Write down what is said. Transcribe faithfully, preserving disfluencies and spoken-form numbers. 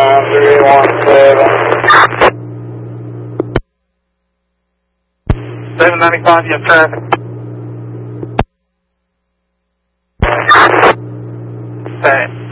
nine three one seven. seven ninety-five, you have traffic. Thanks.